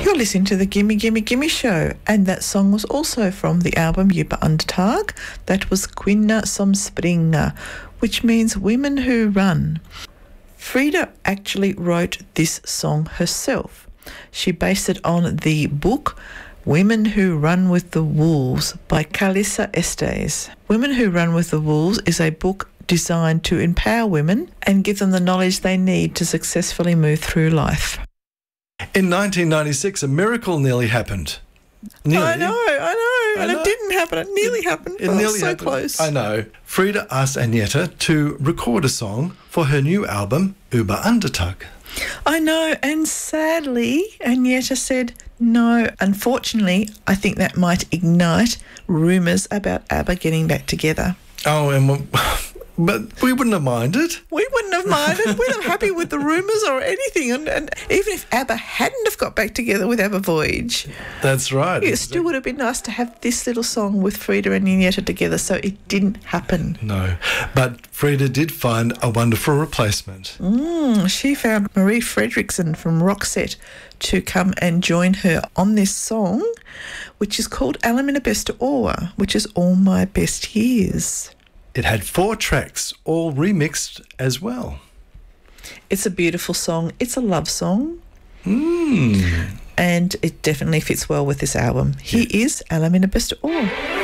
You're listening to the Gimme Gimme Gimme Show, and that song was also from the album Djupa Andetag. That was Kvinna som springer, which means women who run. Frida actually wrote this song herself. She based it on the book Women Who Run with the Wolves by Calissa Estes. Women Who Run with the Wolves is a book designed to empower women and give them the knowledge they need to successfully move through life. In 1996, a miracle nearly happened. Nearly. I know, and it didn't happen. It nearly happened. It nearly so happened. Close. I know. Frida asked Agneta to record a song for her new album, Djupa Andetag. I know, and sadly, Agneta said no. Unfortunately, I think that might ignite rumours about ABBA getting back together. Oh, but we wouldn't have minded. We wouldn't have minded. We're not happy with the rumours or anything. And even if ABBA hadn't have got back together with ABBA Voyage, that's right. It still would have been nice to have this little song with Frida and Agneta together, so it didn't happen. No, but Frida did find a wonderful replacement. She found Marie Fredriksson from Roxette to come and join her on this song, which is called Alla mina bästa år, which is All My Best Years. It had 4 tracks, all remixed as well. It's a beautiful song. It's a love song. And it definitely fits well with this album. Here is Alla mina bästa år.